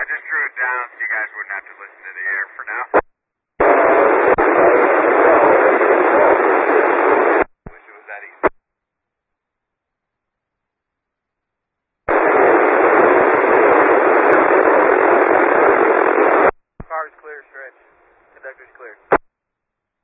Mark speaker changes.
Speaker 1: just drew it down so you guys wouldn't have to listen to the air for now.